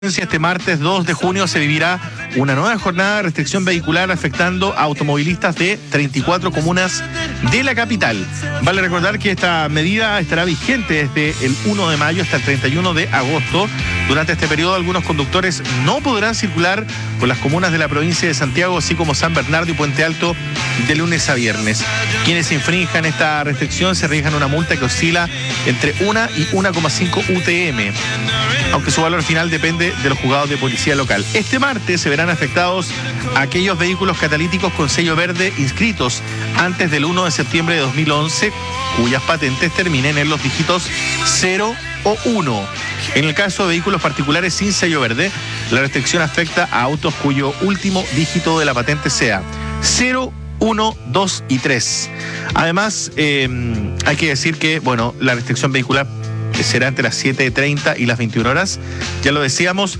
Este martes 2 de junio se vivirá una nueva jornada de restricción vehicular afectando a automovilistas de 34 comunas de la capital. Vale recordar que esta medida estará vigente desde el 1 de mayo hasta el 31 de agosto. Durante este periodo, algunos conductores no podrán circular por las comunas de la provincia de Santiago, así como San Bernardo y Puente Alto, de lunes a viernes. Quienes infrinjan esta restricción se arriesgan una multa que oscila entre 1 y 1,5 UTM, aunque su valor final depende de los juzgados de policía local. Este martes se verán afectados aquellos vehículos catalíticos con sello verde inscritos antes del 1 de septiembre de 2011, cuyas patentes terminen en los dígitos 0 o 1. En el caso de vehículos particulares sin sello verde, la restricción afecta a autos cuyo último dígito de la patente sea 0, 1, 2 y 3. Además, hay que decir que, la restricción vehicular será entre las 7:30 y las 21 horas. Ya lo decíamos,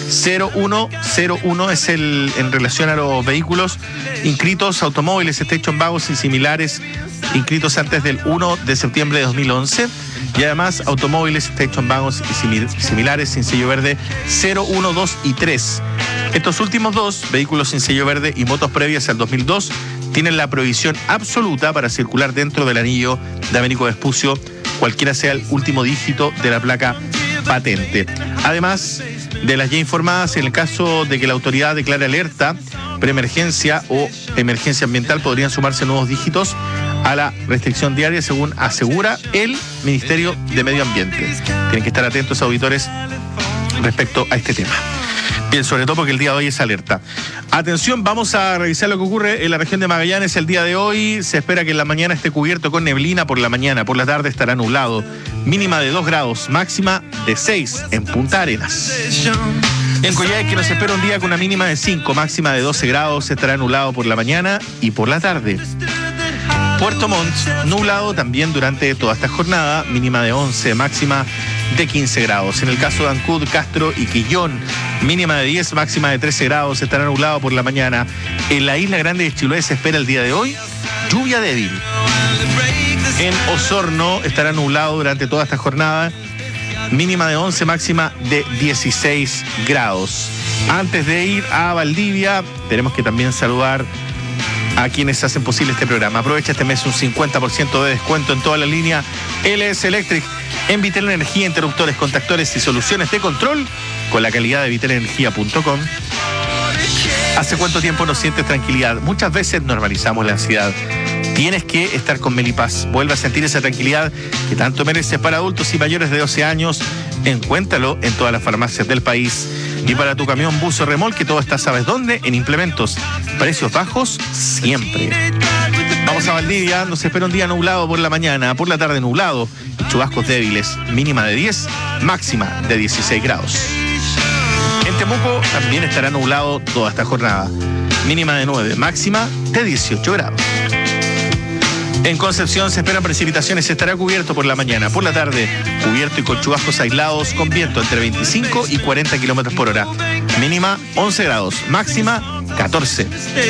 0101 es en relación a los vehículos inscritos, automóviles, station wagons y similares, inscritos antes del 1 de septiembre de 2011. Y además, automóviles, station wagons y similares sin sello verde 0, 1, 2 y 3. Estos últimos dos, vehículos sin sello verde y motos previas al 2002, tienen la prohibición absoluta para circular dentro del anillo de Américo Vespucio, cualquiera sea el último dígito de la placa patente. Además de las ya informadas, en el caso de que la autoridad declare alerta, preemergencia o emergencia ambiental, podrían sumarse nuevos dígitos a la restricción diaria, según asegura el Ministerio de Medio Ambiente. Tienen que estar atentos, auditores, respecto a este tema. Bien, sobre todo porque el día de hoy es alerta. Atención, vamos a revisar lo que ocurre en la región de Magallanes el día de hoy. Se espera que en la mañana esté cubierto con neblina por la mañana. Por la tarde estará nublado. Mínima de 2 grados, máxima de 6 en Punta Arenas. En Coyhaique nos espera un día con una mínima de 5, máxima de 12 grados. Estará nublado por la mañana y por la tarde. Puerto Montt, nublado también durante toda esta jornada, mínima de 11, máxima de 15 grados. En el caso de Ancud, Castro y Quillón, mínima de 10, máxima de 13 grados, estará nublado por la mañana. En la Isla Grande de Chiloé se espera el día de hoy lluvia débil. En Osorno estará nublado durante toda esta jornada, mínima de 11, máxima de 16 grados. Antes de ir a Valdivia, tenemos que también saludar a quienes hacen posible este programa. Aprovecha este mes un 50% de descuento en toda la línea LS Electric en Vitel Energía, interruptores, contactores y soluciones de control con la calidad de vitelenergia.com. ¿Hace cuánto tiempo no sientes tranquilidad? Muchas veces normalizamos la ansiedad. Tienes que estar con Melipaz. Vuelve a sentir esa tranquilidad que tanto mereces para adultos y mayores de 12 años. Encuéntralo en todas las farmacias del país. Y para tu camión, bus o remolque, todo está, ¿sabes dónde? En implementos. Precios bajos siempre. Vamos a Valdivia. Nos espera un día nublado por la mañana. Por la tarde nublado. Chubascos débiles. Mínima de 10, máxima de 16 grados. En Temuco también estará nublado toda esta jornada. Mínima de 9, máxima de 18 grados. En Concepción se esperan precipitaciones, estará cubierto por la mañana, por la tarde cubierto y con chubascos aislados con viento entre 25 y 40 kilómetros por hora. Mínima 11 grados, máxima 14.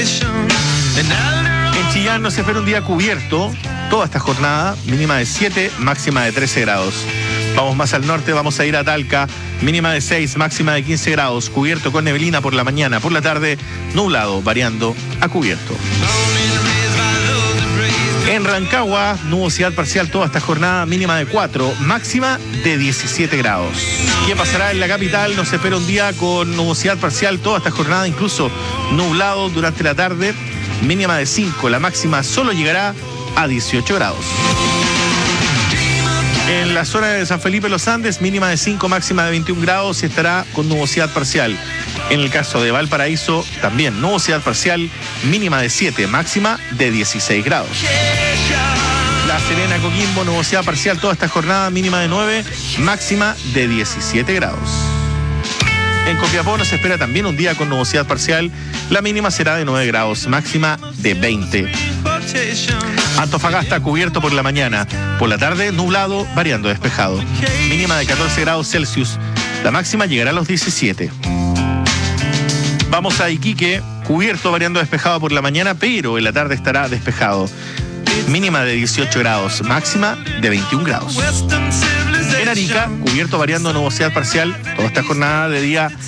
En Chillán nos espera un día cubierto toda esta jornada, mínima de 7, máxima de 13 grados. Vamos más al norte, vamos a ir a Talca, mínima de 6, máxima de 15 grados, cubierto con neblina por la mañana, por la tarde nublado, variando a cubierto. En Rancagua, nubosidad parcial toda esta jornada, mínima de 4, máxima de 17 grados. ¿Qué pasará en la capital? Nos espera un día con nubosidad parcial toda esta jornada, incluso nublado durante la tarde, mínima de 5, la máxima solo llegará a 18 grados. En la zona de San Felipe Los Andes, mínima de 5, máxima de 21 grados y estará con nubosidad parcial. En el caso de Valparaíso, también nubosidad parcial, mínima de 7, máxima de 16 grados. La Serena, Coquimbo, nubosidad parcial toda esta jornada, mínima de 9, máxima de 17 grados. En Copiapó nos espera también un día con nubosidad parcial, la mínima será de 9 grados, máxima de 20. Antofagasta cubierto por la mañana, por la tarde nublado, variando despejado. Mínima de 14 grados Celsius, la máxima llegará a los 17. Vamos a Iquique, cubierto, variando despejado por la mañana, pero en la tarde estará despejado. Mínima de 18 grados, máxima de 21 grados. En Arica, cubierto variando nubosidad parcial toda esta jornada de día